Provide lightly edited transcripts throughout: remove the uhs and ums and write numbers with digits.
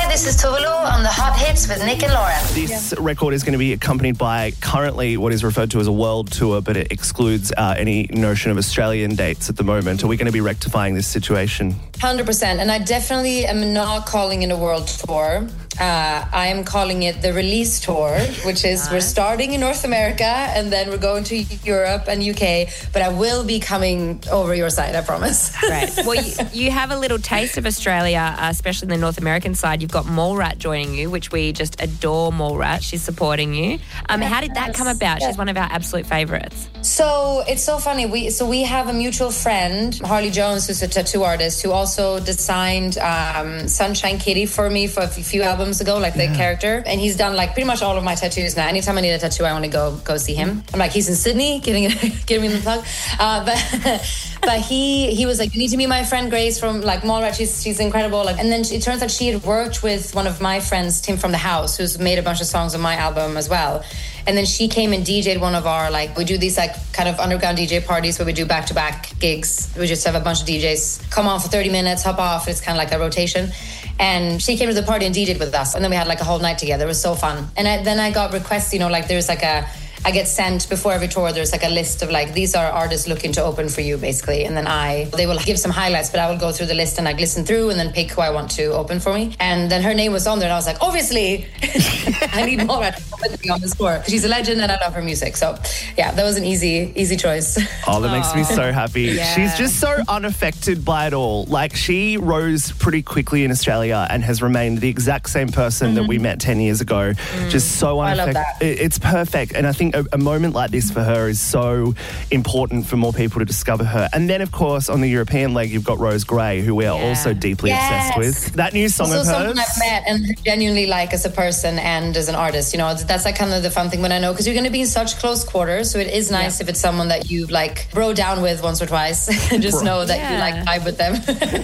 Hi, this is Tuvalu on the Hot Hits with Nick and Lauren. This record is going to be accompanied by currently what is referred to as a world tour, but it excludes any notion of Australian dates at the moment. Are we going to be rectifying this situation? 100%. And I definitely am not calling it a world tour. I am calling it the release tour, which is we're starting in North America and then we're going to Europe and UK, but I will be coming over your side, I promise. Right. Well, you have a little taste of Australia, especially in the North American side. You've got Mallrat joining you, which we just adore Mallrat. She's supporting you. How did that come about? She's one of our absolute favourites. So it's so funny. We have a mutual friend, Harley Jones, who's a tattoo artist, who also designed Sunshine Kitty for me for a few albums ago, like the character. And he's done like pretty much all of my tattoos now. Anytime I need a tattoo, I want to go see him. I'm like, he's in Sydney, giving me the plug. But he was like, you need to meet my friend Grace from like Mallrat. She's incredible. Like, and then it turns out she had worked with one of my friends, Tim from the House, who's made a bunch of songs on my album as well. And then she came and DJ'd one of our, like, we do these like kind of underground DJ parties where we do back-to-back gigs. We just have a bunch of DJs come on for 30 minutes, hop off. It's kind of like a rotation. And she came to the party and DJ'd with us. And then we had like a whole night together. It was so fun. And then I got requests, like there's like I get sent before every tour, there's like a list of like, these are artists looking to open for you, basically. And then they will give some highlights, but I will go through the list and like listen through and then pick who I want to open for me. And then her name was on there and I was like, obviously, I need Mallrat to open me on this tour. She's a legend and I love her music. So yeah, that was an easy choice. Oh, that makes me so happy. Yeah. She's just so unaffected by it all. Like, she rose pretty quickly in Australia and has remained the exact same person that we met 10 years ago. Just so unaffected. I love that. It's perfect. And I think a moment like this for her is so important for more people to discover her. And then, of course, on the European leg, you've got Rose Gray, who we are also deeply obsessed with. That new song also of hers. someone I've met and genuinely like as a person and as an artist. That's like kind of the fun thing when I know, because you're going to be in such close quarters. So it is nice if it's someone that you like bro down with once or twice and just know that you like vibe with them.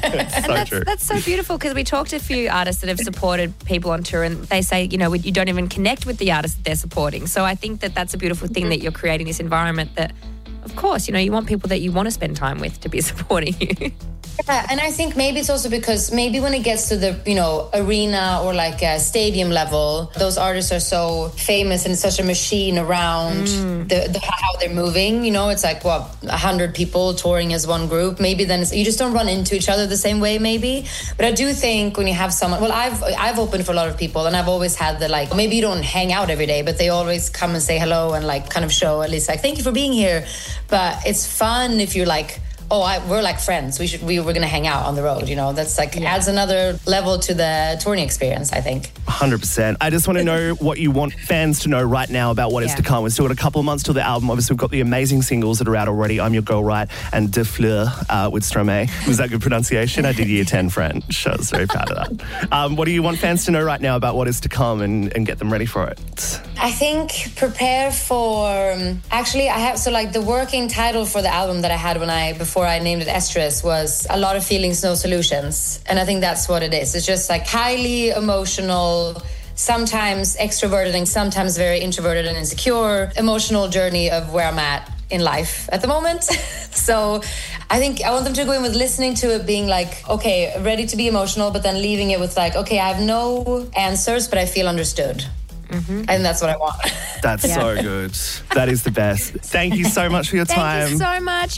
That's so beautiful, because we talked to a few artists that have supported people on tour and they say, you don't even connect with the artists that they're supporting. So I think that that's a beautiful thing that you're creating this environment that, of course, you want people that you want to spend time with to be supporting you. Yeah, and I think maybe it's also because maybe when it gets to the, arena or like a stadium level, those artists are so famous and it's such a machine around how they're moving. It's like, 100 people touring as one group. Maybe then you just don't run into each other the same way, maybe. But I do think when you have someone, I've opened for a lot of people and I've always had the like, maybe you don't hang out every day, but they always come and say hello and like kind of show at least like, thank you for being here. But it's fun if you're like, we're like friends. We were going to hang out on the road. That's like adds another level to the touring experience, I think. 100%. I just want to know what you want fans to know right now about what is to come. We've still got a couple of months till the album. Obviously, we've got the amazing singles that are out already. I'm Your Girl, Right? And De Fleur with Stromae. Was that good pronunciation? I did year 10 French. I was very proud of that. What do you want fans to know right now about what is to come and get them ready for it? I think prepare for... Actually, I have... So like the working title for the album that I had before I named it Estrus was A Lot of Feelings, No Solutions. And I think that's what it is. It's just like highly emotional, sometimes extroverted and sometimes very introverted and insecure, emotional journey of where I'm at in life at the moment. So I think I want them to go in with listening to it being like, okay, ready to be emotional, but then leaving it with like, okay, I have no answers, but I feel understood. And that's what I want. That's so good. That is the best. Thank you so much for your time. Thank you so much.